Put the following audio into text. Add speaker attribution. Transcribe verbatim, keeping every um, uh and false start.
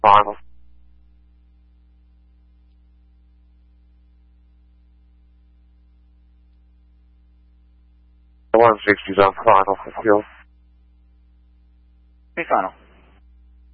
Speaker 1: Final. one sixty's on final. Let's go.
Speaker 2: Be final.